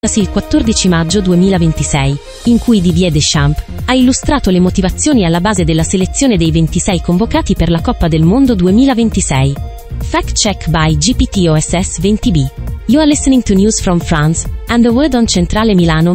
il 14 maggio 2026, in cui Didier Deschamps ha illustrato le motivazioni alla base della selezione dei 26 convocati per la Coppa del Mondo 2026. Fact check by GPT-OSS 20B. You are listening to news from France, and the word on Centrale Milano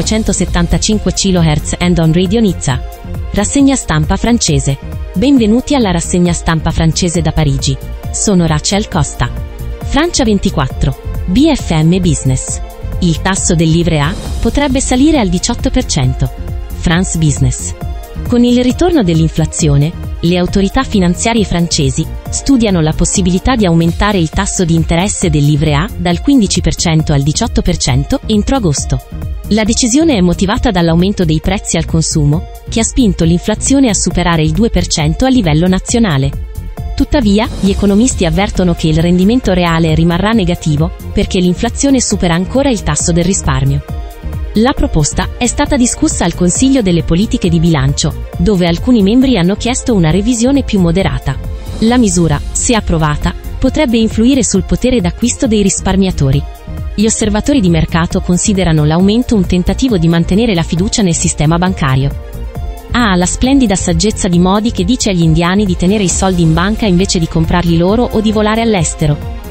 1575 kHz and on Radio Nizza. Rassegna stampa francese. Benvenuti alla rassegna stampa francese da Parigi. Sono Rachel Costa. Francia 24. BFM Business. Il tasso del livret A potrebbe salire al 18%. France Business. Con il ritorno dell'inflazione, le autorità finanziarie francesi studiano la possibilità di aumentare il tasso di interesse del livret A dal 15% al 18% entro agosto. La decisione è motivata dall'aumento dei prezzi al consumo, che ha spinto l'inflazione a superare il 2% a livello nazionale. Tuttavia, gli economisti avvertono che il rendimento reale rimarrà negativo, perché l'inflazione supera ancora il tasso del risparmio. La proposta è stata discussa al Consiglio delle politiche di bilancio, dove alcuni membri hanno chiesto una revisione più moderata. La misura, se approvata, potrebbe influire sul potere d'acquisto dei risparmiatori. Gli osservatori di mercato considerano l'aumento un tentativo di mantenere la fiducia nel sistema bancario. Ha la splendida saggezza di Modi che dice agli indiani di tenere i soldi in banca invece di comprarli loro o di volare all'estero.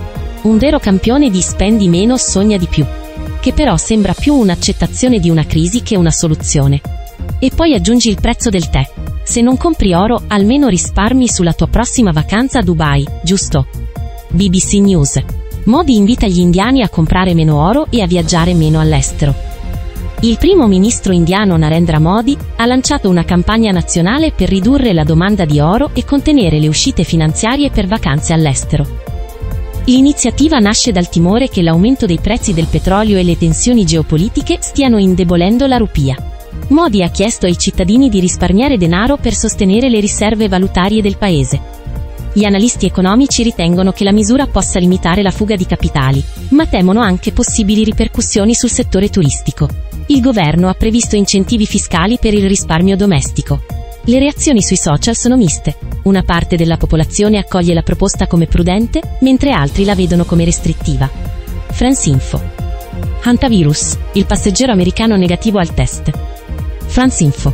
Un vero campione di spendi meno sogna di più, che però sembra più un'accettazione di una crisi che una soluzione. E poi aggiungi il prezzo del tè. Se non compri oro, almeno risparmi sulla tua prossima vacanza a Dubai, giusto? BBC News. Modi invita gli indiani a comprare meno oro e a viaggiare meno all'estero. Il primo ministro indiano Narendra Modi ha lanciato una campagna nazionale per ridurre la domanda di oro e contenere le uscite finanziarie per vacanze all'estero. L'iniziativa nasce dal timore che l'aumento dei prezzi del petrolio e le tensioni geopolitiche stiano indebolendo la rupia. Modi ha chiesto ai cittadini di risparmiare denaro per sostenere le riserve valutarie del paese. Gli analisti economici ritengono che la misura possa limitare la fuga di capitali, ma temono anche possibili ripercussioni sul settore turistico. Il governo ha previsto incentivi fiscali per il risparmio domestico. Le reazioni sui social sono miste. Una parte della popolazione accoglie la proposta come prudente, mentre altri la vedono come restrittiva. France Info. Hantavirus, il passeggero americano negativo al test. France Info.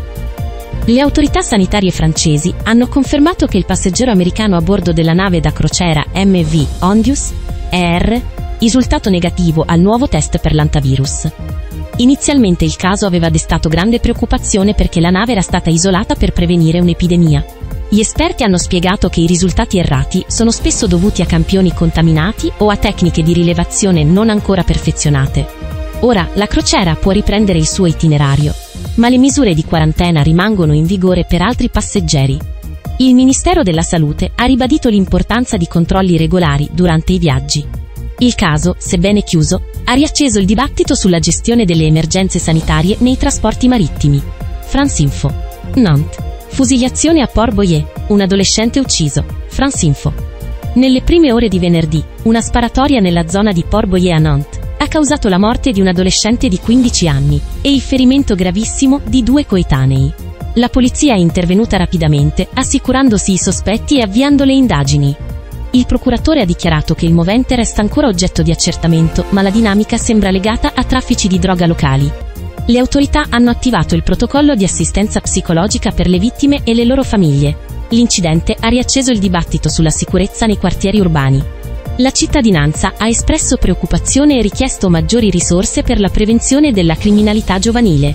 Le autorità sanitarie francesi hanno confermato che il passeggero americano a bordo della nave da crociera MV Ondius ER risultato negativo al nuovo test per l'hantavirus. Inizialmente il caso aveva destato grande preoccupazione perché la nave era stata isolata per prevenire un'epidemia. Gli esperti hanno spiegato che i risultati errati sono spesso dovuti a campioni contaminati o a tecniche di rilevazione non ancora perfezionate. Ora, la crociera può riprendere il suo itinerario, ma le misure di quarantena rimangono in vigore per altri passeggeri. Il Ministero della Salute ha ribadito l'importanza di controlli regolari durante i viaggi. Il caso, sebbene chiuso, ha riacceso il dibattito sulla gestione delle emergenze sanitarie nei trasporti marittimi. France Info. Nantes. Fusigliazione a Port Boyer. Un adolescente ucciso. France Info. Nelle prime ore di venerdì, una sparatoria nella zona di Port Boyer a Nantes ha causato la morte di un adolescente di 15 anni e il ferimento gravissimo di 2 coetanei. La polizia è intervenuta rapidamente, assicurandosi i sospetti e avviando le indagini. Il procuratore ha dichiarato che il movente resta ancora oggetto di accertamento, ma la dinamica sembra legata a traffici di droga locali. Le autorità hanno attivato il protocollo di assistenza psicologica per le vittime e le loro famiglie. L'incidente ha riacceso il dibattito sulla sicurezza nei quartieri urbani. La cittadinanza ha espresso preoccupazione e richiesto maggiori risorse per la prevenzione della criminalità giovanile.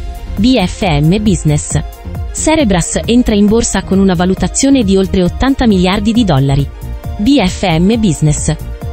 BFM Business. Cerebras entra in borsa con una valutazione di oltre 80 miliardi di dollari. BFM Business.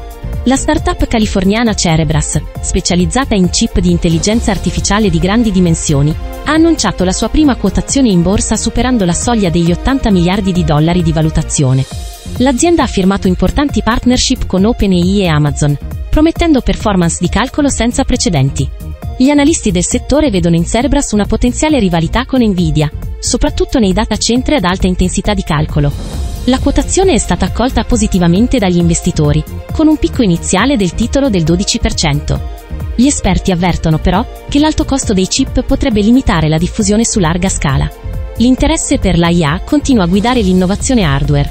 La startup californiana Cerebras, specializzata in chip di intelligenza artificiale di grandi dimensioni, ha annunciato la sua prima quotazione in borsa superando la soglia degli 80 miliardi di dollari di valutazione. L'azienda ha firmato importanti partnership con OpenAI e Amazon, promettendo performance di calcolo senza precedenti. Gli analisti del settore vedono in Cerebras una potenziale rivalità con Nvidia, soprattutto nei data center ad alta intensità di calcolo. La quotazione è stata accolta positivamente dagli investitori, con un picco iniziale del titolo del 12%. Gli esperti avvertono però che l'alto costo dei chip potrebbe limitare la diffusione su larga scala. L'interesse per l'AIA continua a guidare l'innovazione hardware.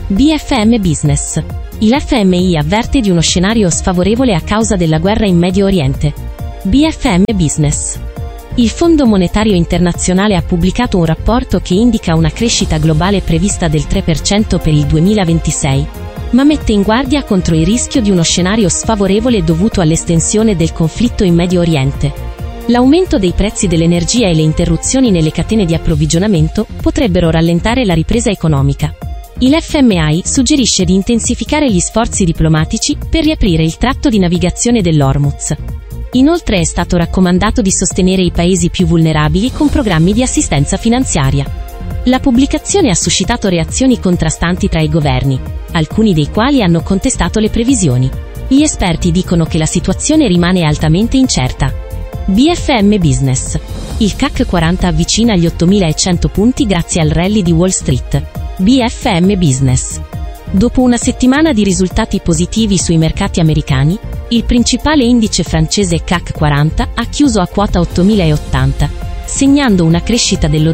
BFM Business. Il FMI avverte di uno scenario sfavorevole a causa della guerra in Medio Oriente. BFM Business. Il Fondo Monetario Internazionale ha pubblicato un rapporto che indica una crescita globale prevista del 3% per il 2026, ma mette in guardia contro il rischio di uno scenario sfavorevole dovuto all'estensione del conflitto in Medio Oriente. L'aumento dei prezzi dell'energia e le interruzioni nelle catene di approvvigionamento potrebbero rallentare la ripresa economica. Il FMI suggerisce di intensificare gli sforzi diplomatici per riaprire il tratto di navigazione dell'Hormuz. Inoltre è stato raccomandato di sostenere i paesi più vulnerabili con programmi di assistenza finanziaria. La pubblicazione ha suscitato reazioni contrastanti tra i governi, alcuni dei quali hanno contestato le previsioni. Gli esperti dicono che la situazione rimane altamente incerta. BFM Business. Il CAC 40 avvicina gli 8.100 punti grazie al rally di Wall Street. BFM Business. Dopo una settimana di risultati positivi sui mercati americani, il principale indice francese CAC 40 ha chiuso a quota 8.080, segnando una crescita dello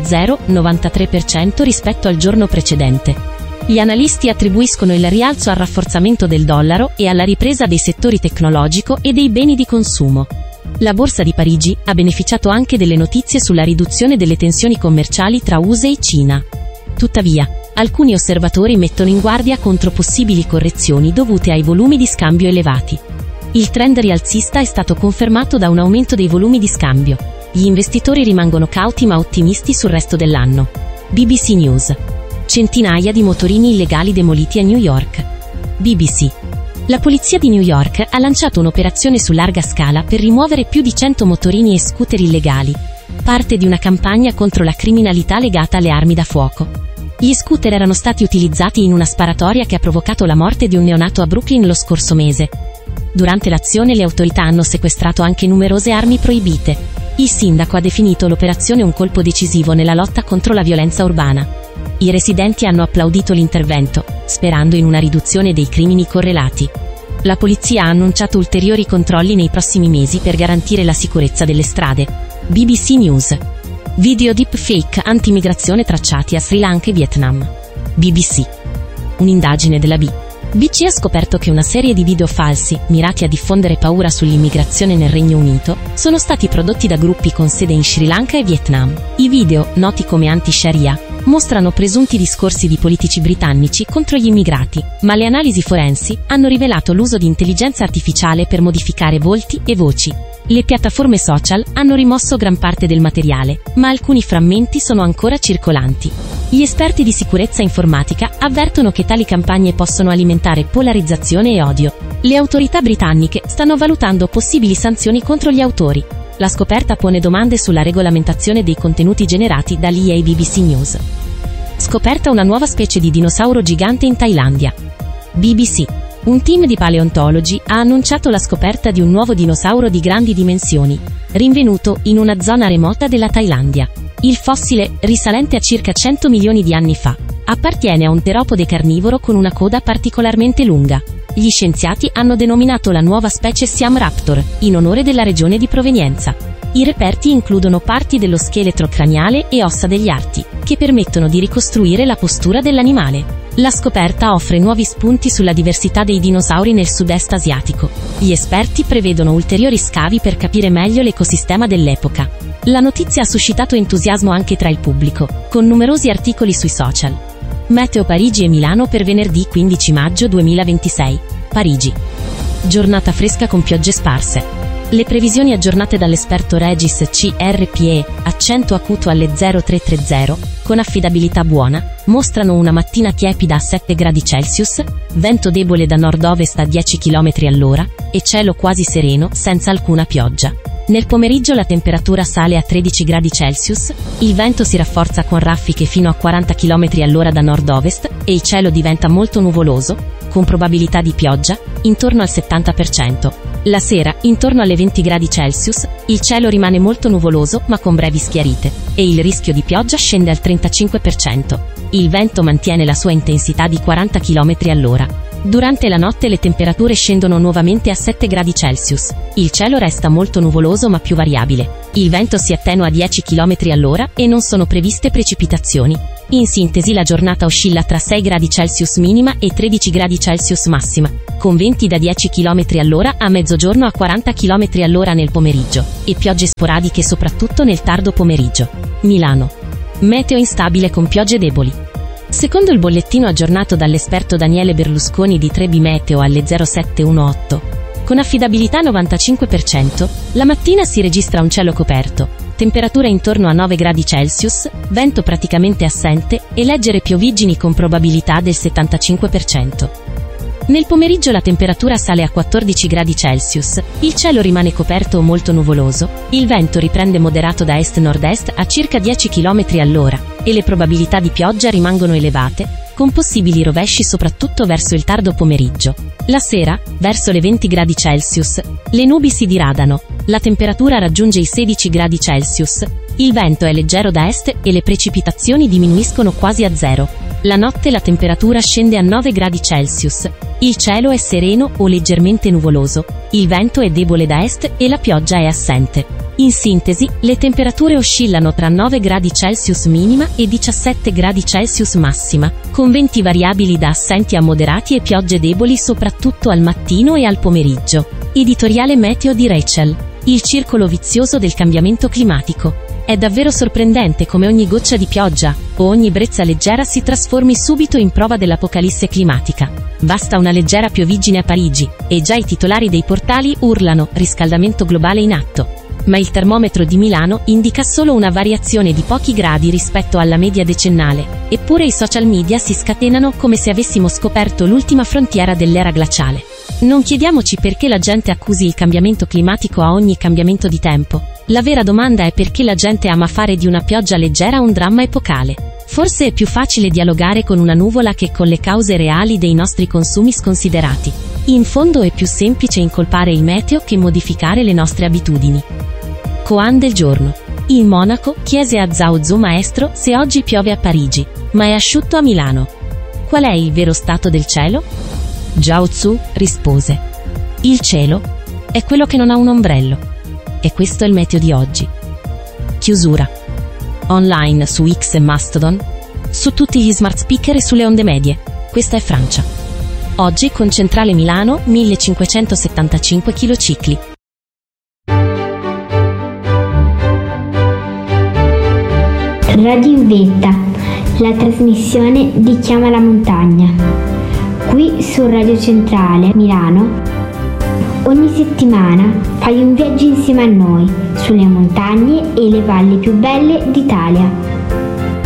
0,93% rispetto al giorno precedente. Gli analisti attribuiscono il rialzo al rafforzamento del dollaro e alla ripresa dei settori tecnologico e dei beni di consumo. La borsa di Parigi ha beneficiato anche delle notizie sulla riduzione delle tensioni commerciali tra USA e Cina. Tuttavia, alcuni osservatori mettono in guardia contro possibili correzioni dovute ai volumi di scambio elevati. Il trend rialzista è stato confermato da un aumento dei volumi di scambio. Gli investitori rimangono cauti ma ottimisti sul resto dell'anno. BBC News. Centinaia di motorini illegali demoliti a New York. BBC. La polizia di New York ha lanciato un'operazione su larga scala per rimuovere più di 100 motorini e scooter illegali, parte di una campagna contro la criminalità legata alle armi da fuoco. Gli scooter erano stati utilizzati in una sparatoria che ha provocato la morte di un neonato a Brooklyn lo scorso mese. Durante l'azione le autorità hanno sequestrato anche numerose armi proibite. Il sindaco ha definito l'operazione un colpo decisivo nella lotta contro la violenza urbana. I residenti hanno applaudito l'intervento, sperando in una riduzione dei crimini correlati. La polizia ha annunciato ulteriori controlli nei prossimi mesi per garantire la sicurezza delle strade. BBC News. Video deepfake anti-immigrazione tracciati a Sri Lanka e Vietnam. BBC. Un'indagine della BBC ha scoperto che una serie di video falsi, mirati a diffondere paura sull'immigrazione nel Regno Unito, sono stati prodotti da gruppi con sede in Sri Lanka e Vietnam. I video, noti come anti-Sharia, mostrano presunti discorsi di politici britannici contro gli immigrati, ma le analisi forensi hanno rivelato l'uso di intelligenza artificiale per modificare volti e voci. Le piattaforme social hanno rimosso gran parte del materiale, ma alcuni frammenti sono ancora circolanti. Gli esperti di sicurezza informatica avvertono che tali campagne possono alimentare polarizzazione e odio. Le autorità britanniche stanno valutando possibili sanzioni contro gli autori. La scoperta pone domande sulla regolamentazione dei contenuti generati dall'EA. BBC News. Scoperta una nuova specie di dinosauro gigante in Thailandia. BBC. Un team di paleontologi ha annunciato la scoperta di un nuovo dinosauro di grandi dimensioni, rinvenuto in una zona remota della Thailandia. Il fossile, risalente a circa 100 milioni di anni fa, appartiene a un teropode carnivoro con una coda particolarmente lunga. Gli scienziati hanno denominato la nuova specie Siam Raptor, in onore della regione di provenienza. I reperti includono parti dello scheletro craniale e ossa degli arti, che permettono di ricostruire la postura dell'animale. La scoperta offre nuovi spunti sulla diversità dei dinosauri nel sud-est asiatico. Gli esperti prevedono ulteriori scavi per capire meglio l'ecosistema dell'epoca. La notizia ha suscitato entusiasmo anche tra il pubblico, con numerosi articoli sui social. Meteo Parigi e Milano per venerdì 15 maggio 2026. Parigi. Giornata fresca con piogge sparse. Le previsioni aggiornate dall'esperto Regis CRPE, accento acuto alle 0330, con affidabilità buona, mostrano una mattina tiepida a 7 gradi Celsius, vento debole da nord-ovest a 10 km all'ora, e cielo quasi sereno, senza alcuna pioggia. Nel pomeriggio la temperatura sale a 13 gradi Celsius, il vento si rafforza con raffiche fino a 40 km all'ora da nord-ovest, e il cielo diventa molto nuvoloso, con probabilità di pioggia, intorno al 70%. La sera, intorno alle 20 gradi Celsius, il cielo rimane molto nuvoloso ma con brevi schiarite, e il rischio di pioggia scende al 35%. Il vento mantiene la sua intensità di 40 km all'ora. Durante la notte le temperature scendono nuovamente a 7 gradi Celsius. Il cielo resta molto nuvoloso ma più variabile. Il vento si attenua a 10 km all'ora e non sono previste precipitazioni. In sintesi la giornata oscilla tra 6 gradi Celsius minima e 13 gradi Celsius massima, con venti da 10 km all'ora a mezzogiorno a 40 km all'ora nel pomeriggio, e piogge sporadiche soprattutto nel tardo pomeriggio. Milano. Meteo instabile con piogge deboli. Secondo il bollettino aggiornato dall'esperto Daniele Berlusconi di Trebi Meteo alle 0718, con affidabilità 95%, la mattina si registra un cielo coperto, temperatura intorno a 9 gradi Celsius, vento praticamente assente e leggere pioviggini con probabilità del 75%. Nel pomeriggio la temperatura sale a 14 gradi Celsius, il cielo rimane coperto o molto nuvoloso, il vento riprende moderato da est-nord-est a circa 10 km all'ora e le probabilità di pioggia rimangono elevate, con possibili rovesci soprattutto verso il tardo pomeriggio. La sera, verso le 20 gradi Celsius, le nubi si diradano, la temperatura raggiunge i 16 gradi Celsius, il vento è leggero da est e le precipitazioni diminuiscono quasi a zero. La notte la temperatura scende a 9 gradi Celsius, il cielo è sereno o leggermente nuvoloso, il vento è debole da est e la pioggia è assente. In sintesi, le temperature oscillano tra 9 gradi Celsius minima e 17 gradi Celsius massima, con venti variabili da assenti a moderati e piogge deboli soprattutto al mattino e al pomeriggio. Editoriale meteo di Rachel. Il circolo vizioso del cambiamento climatico. È davvero sorprendente come ogni goccia di pioggia, o ogni brezza leggera si trasformi subito in prova dell'apocalisse climatica. Basta una leggera pioviggine a Parigi, e già i titolari dei portali urlano riscaldamento globale in atto. Ma il termometro di Milano indica solo una variazione di pochi gradi rispetto alla media decennale, eppure i social media si scatenano come se avessimo scoperto l'ultima frontiera dell'era glaciale. Non chiediamoci perché la gente accusi il cambiamento climatico a ogni cambiamento di tempo. La vera domanda è perché la gente ama fare di una pioggia leggera un dramma epocale. Forse è più facile dialogare con una nuvola che con le cause reali dei nostri consumi sconsiderati. In fondo è più semplice incolpare il meteo che modificare le nostre abitudini. Koan del giorno. Il monaco chiese a Zhao Tzu maestro se oggi piove a Parigi, ma è asciutto a Milano. Qual è il vero stato del cielo? Zhao Tzu rispose: il cielo è quello che non ha un ombrello. E questo è il meteo di oggi. Chiusura. Online su X e Mastodon, su tutti gli smart speaker e sulle onde medie. Questa è Francia. Oggi con centrale Milano 1575 kcicli. Radio in Vetta, la trasmissione di Chiama la Montagna. Qui su Radio Centrale Milano. Ogni settimana fai un viaggio insieme a noi sulle montagne e le valli più belle d'Italia.